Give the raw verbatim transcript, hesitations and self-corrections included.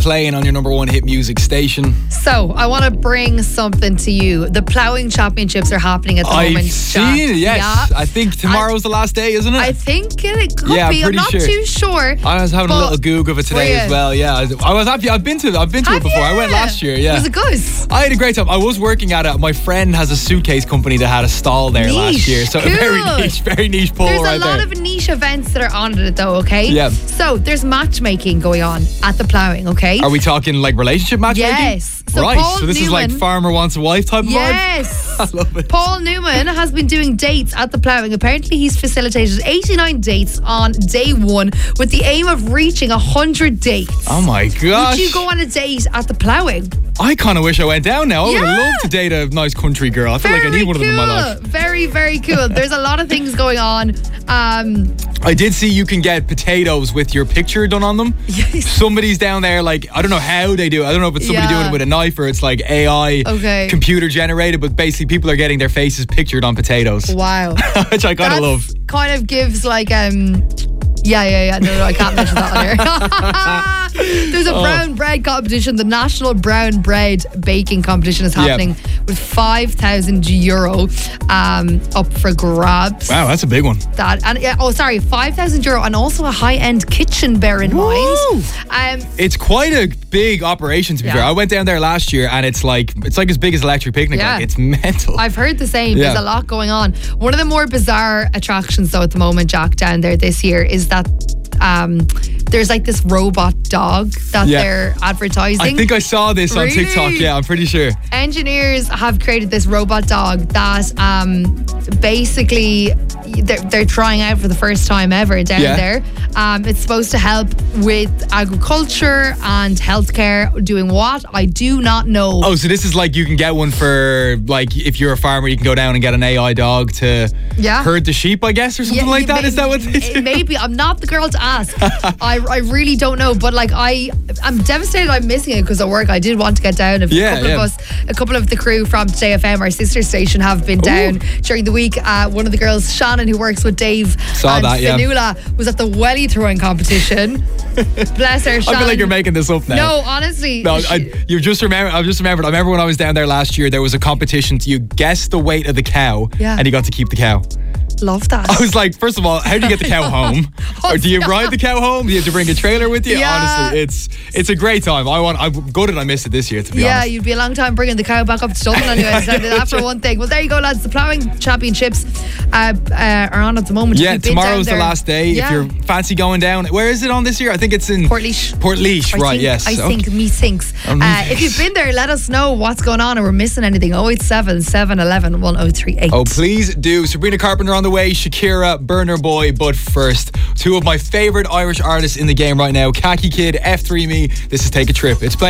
playing on your number one hit music station. So, I want to bring something to you. The ploughing championships are happening at the I've moment. seen Jack. it, yes. Yeah. I think tomorrow's I, the last day, isn't it? I think it could yeah, be. I'm, I'm not sure. too sure. I was having a little goog of it today as well. Yeah, I was happy. I've been to I've been to Have it before. you? I went last year. Yeah, Was it good? I had a great time. I was working at it. My friend has a suitcase company that had a stall there Niche. last year. So Cool. a very niche, very niche pull There's right a lot there. of niche events that are on it though, okay? Yeah. So there's matchmaking going on at the ploughing, okay? Are we talking like relationship matchmaking? Yes. So right. Paul so this Newman, is like farmer wants a wife type of yes. vibe? I love it. Paul Newman has been doing dates at the ploughing. Apparently he's facilitated eighty-nine dates on day one with the aim of reaching one hundred dates. Oh my gosh. Would you go on a date at the ploughing? I kind of wish I went down now. I would Yeah. have loved to date a nice country girl. I feel like I Very need one of them in my cool. life. Very, very cool. There's a lot of things going on. Um, I did see you can get potatoes with your picture done on them. Yes. Somebody's down there, like, I don't know how they do it. I don't know if it's somebody Yeah. doing it with a knife or it's like A I, Okay. computer generated, but basically people are getting their faces pictured on potatoes, wow. which I kind of love. That's kind of gives like um yeah yeah yeah no no I can't mention that on here. There's a Oh. brown bread competition. The National Brown Bread Baking Competition is happening with five thousand euro um, up for grabs. Wow, that's a big one. That and yeah, oh sorry, five thousand euro and also a high end kitchen. Bear in Woo! mind. Um, It's quite a big operation, to be Yeah. fair. I went down there last year and it's like it's like as big as Electric Picnic. Yeah. Like, it's mental. I've heard the same. Yeah. There's a lot going on. One of the more bizarre attractions, though, at the moment, Jack, down there this year is that um, there's like this robot dog that Yeah. they're advertising. I think I saw this on Really? TikTok. Yeah, I'm pretty sure. Engineers have created this robot dog that um, basically they're, they're trying out for the first time ever down Yeah. there. Um, it's supposed to help with agriculture and healthcare. Doing what? I do not know. Oh, so this is like you can get one for like if you're a farmer, you can go down and get an A I dog to Yeah. herd the sheep, I guess, or something Yeah, like that. may- Is that what they do? Maybe. I'm not the girl to ask. I, I really don't know. But like I, I'm devastated I'm missing it because of work. I did want to get down. A Yeah, couple yeah. of us, a couple of the crew from Today F M, our sister station, have been down during the week. Uh, one of the girls, Shannon, who works with Dave Saw and that, yeah. Fanula, was at the welly throwing competition. Bless her, I Shannon. feel like you're making this up now. No, honestly. No, she- I, you just remember. I just remembered. I remember when I was down there last year. There was a competition to you guess the weight of the cow, Yeah. and you got to keep the cow. love that. I was like, first of all, how do you get the cow home? Oh, Or do you stop. ride the cow home? Do you have to bring a trailer with you? Yeah. Honestly, it's it's a great time. I want. I'm gutted I missed it this year. To be Yeah, honest. you'd be a long time bringing the cow back up to Dublin anyway. So that for one thing. Well, there you go, lads. The ploughing championships uh, uh, are on at the moment. If Yeah, you've been down tomorrow's the there- last day. Yeah. If you're fancy going down, where is it on this year? I think it's in Portlaoise. Portlaoise, I right? think, yes. I Okay. think me thinks. Oh, me Uh, thinks. if you've been there, let us know what's going on or we're missing anything. oh eight seven, seven one one, one oh three eight. Oh, please do. Sabrina Carpenter on the way, Shakira, Burner Boy. But first, two of my favourite Irish artists in the game right now, Khaki Kid, F three Me. This is Take a Trip. It's playing.